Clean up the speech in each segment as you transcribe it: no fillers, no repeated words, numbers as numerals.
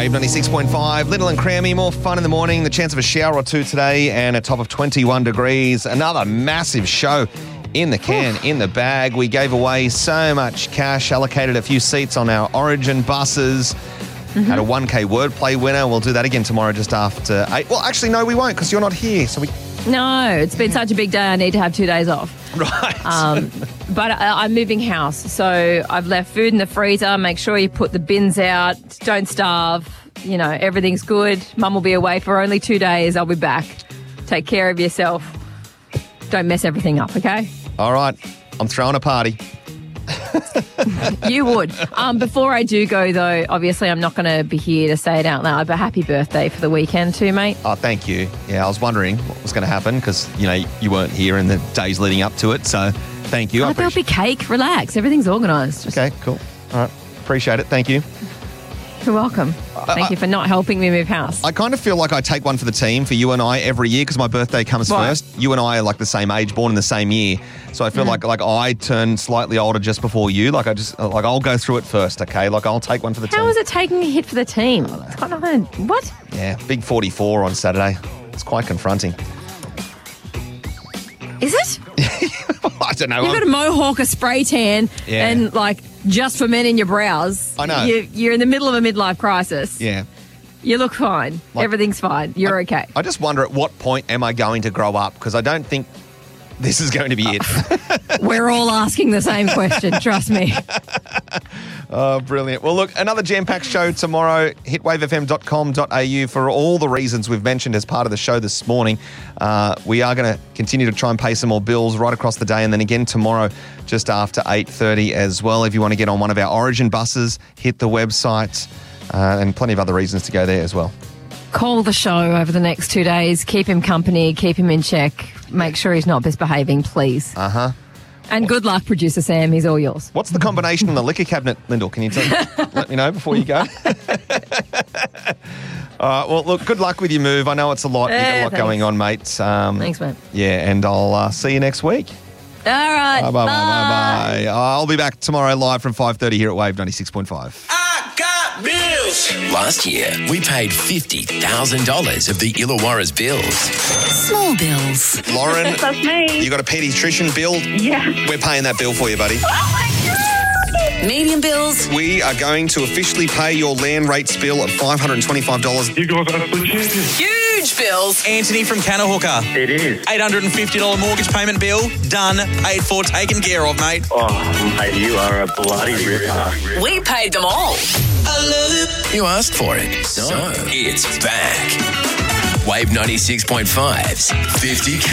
Wave 96.5. Little and Crammy, more fun in the morning. The chance of a shower or two today and a top of 21 degrees. Another massive show in the can, in the bag. We gave away so much cash, allocated a few seats on our Origin buses. Had a 1K wordplay winner. We'll do that again tomorrow just after 8. Well, actually, no, we won't because you're not here. So we... No, it's been such a big day. I need to have 2 days off. Right. But I'm moving house, so I've left food in the freezer. Make sure you put the bins out. Don't starve. You know, everything's good. Mum will be away for only 2 days. I'll be back. Take care of yourself. Don't mess everything up, okay? All right. I'm throwing a party. You would. Before I do go, though, obviously I'm not going to be here to say it out loud, but happy birthday for the weekend too, mate. Oh, thank you. Yeah, I was wondering what was going to happen because, you know, you weren't here in the days leading up to it. So thank you. There'll be cake. Relax. Everything's organised. Okay, cool. All right. Appreciate it. Thank you. You're welcome. Thank you for not helping me move house. I kind of feel like I take one for the team for you and I every year because my birthday comes first. You and I are like the same age, born in the same year. So I feel like I turn slightly older just before you. Like I'll go through it first, okay? Like I'll take one for the team. How is it taking a hit for the team? It's got nothing. What? Yeah, big 44 on Saturday. It's quite confronting. Is it? I don't know. You've got a mohawk, a spray tan, and like just for men in your brows. I know. You're in the middle of a midlife crisis. Yeah. You look fine. Everything's fine. You're okay. I just wonder at what point am I going to grow up? Because I don't think this is going to be it. We're all asking the same question, trust me. Oh, brilliant. Well, look, another jam-packed show tomorrow. Hitwavefm.com.au for all the reasons we've mentioned as part of the show this morning. We are going to continue to try and pay some more bills right across the day and then again tomorrow just after 8:30 as well. If you want to get on one of our Origin buses, hit the website and plenty of other reasons to go there as well. Call the show over the next 2 days. Keep him company. Keep him in check. Make sure he's not misbehaving, please. Uh-huh. And good luck, Producer Sam. He's all yours. What's the combination on the liquor cabinet, Lyndall? Can you let me know before you go? Well, look, good luck with your move. I know it's a lot. You've got a lot going on, mate. Thanks, mate. Yeah, and I'll see you next week. All right. Bye. I'll be back tomorrow live from 5:30 here at Wave 96.5. I got bills. Last year, we paid $50,000 of the Illawarra's bills. Small bills. Lauren, That's me. you got a paediatrician bill? Yeah. We're paying that bill for you, buddy. Medium bills. We are going to officially pay your land rates bill of $525. You guys are the champions. Huge bills. Anthony from Kanahooka. It is. $850 mortgage payment bill. Done. Paid for. Taken care of, mate. Oh, mate, you are a bloody ripper. We paid them all. I love it. You asked for it, so it's back. Wave 96.5's 50K.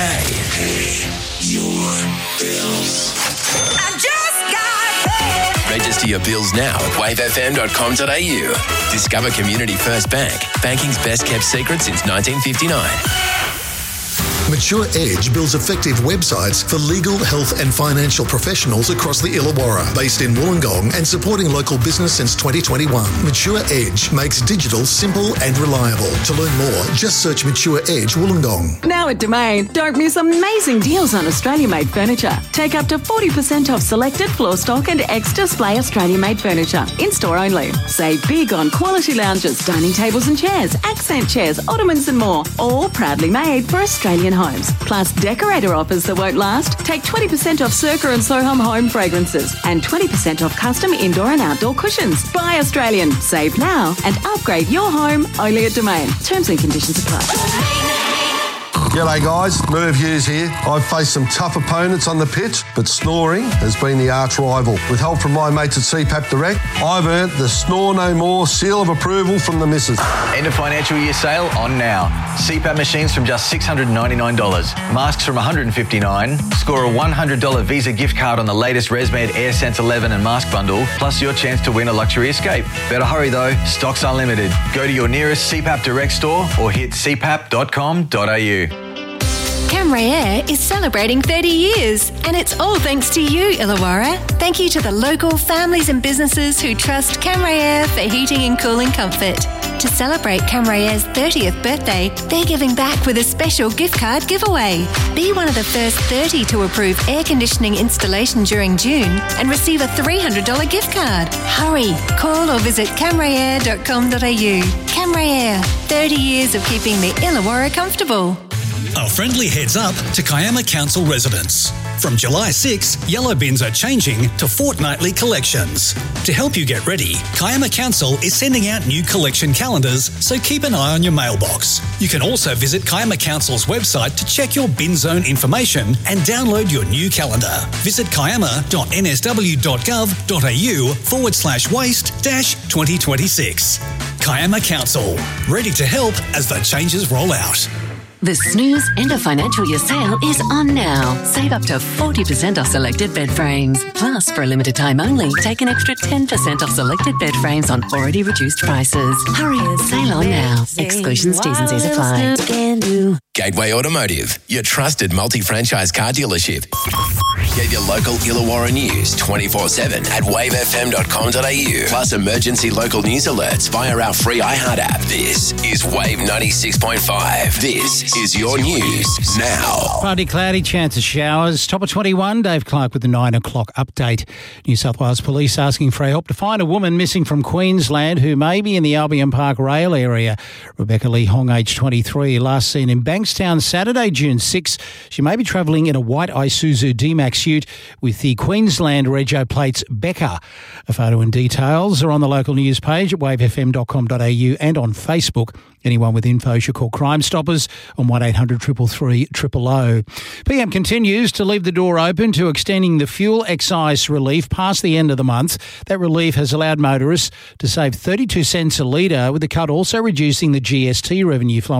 Your bills. I just got paid. Register your bills now at wavefm.com.au. Discover Community First Bank, banking's best kept secret since 1959. Mature Edge builds effective websites for legal, health and financial professionals across the Illawarra, based in Wollongong and supporting local business since 2021. Mature Edge makes digital simple and reliable. To learn more, just search Mature Edge Wollongong. Now at Domain, don't miss amazing deals on Australia-made furniture. Take up to 40% off selected floor stock and ex-display Australia-made furniture. In-store only. Save big on quality lounges, dining tables and chairs, accent chairs, ottomans and more. All proudly made for Australian homes. Plus decorator offers that won't last. Take 20% off Circa and Soham home fragrances and 20% off custom indoor and outdoor cushions. Buy Australian, save now and upgrade your home only at Domain. Terms and conditions apply. G'day guys, Merv Hughes here. I've faced some tough opponents on the pitch, but snoring has been the arch rival. With help from my mates at CPAP Direct, I've earned the Snore No More seal of approval from the missus. End of financial year sale on now. CPAP machines from just $699. Masks from $159. Score a $100 Visa gift card on the latest ResMed AirSense 11 and mask bundle, plus your chance to win a luxury escape. Better hurry though, stocks are limited. Go to your nearest CPAP Direct store or hit cpap.com.au. Camry Air is celebrating 30 years, and it's all thanks to you, Illawarra. Thank you to the local families and businesses who trust Camry Air for heating and cooling comfort. To celebrate Camrayair's 30th birthday, they're giving back with a special gift card giveaway. Be one of the first 30 to approve air conditioning installation during June and receive a $300 gift card. Hurry, call or visit camrayair.com.au. Camrayair, 30 years of keeping the Illawarra comfortable. A friendly heads up to Kiama Council residents. From July 6, yellow bins are changing to fortnightly collections. To help you get ready, Kiama Council is sending out new collection calendars, so keep an eye on your mailbox. You can also visit Kiama Council's website to check your bin zone information and download your new calendar. Visit kiama.nsw.gov.au/waste-2026. Kiama Council, ready to help as the changes roll out. The Snooze End of Financial Year sale is on now. Save up to 40% off selected bed frames. Plus, for a limited time only, take an extra 10% off selected bed frames on already reduced prices. Hurry, sale on now. Exclusions, T's and C's apply. Gateway Automotive, your trusted multi-franchise car dealership. Get your local Illawarra news 24/7 at wavefm.com.au. Plus emergency local news alerts via our free iHeart app. This is Wave 96.5. This is your news now. Partly cloudy, chance of showers. Top of 21, Dave Clark with the 9 o'clock update. New South Wales Police asking for help to find a woman missing from Queensland who may be in the Albion Park rail area. Rebecca Lee Hong, aged 23, last seen in Bankstown Saturday, June 6. She may be travelling in a white Isuzu D-Max ute with the Queensland rego plates Becca. A photo and details are on the local news page at wavefm.com.au and on Facebook. Anyone with info should call Crime Stoppers on 1800 333 000. PM continues to leave the door open to extending the fuel excise relief past the end of the month. That relief has allowed motorists to save 32 cents a litre, with the cut also reducing the GST revenue flowing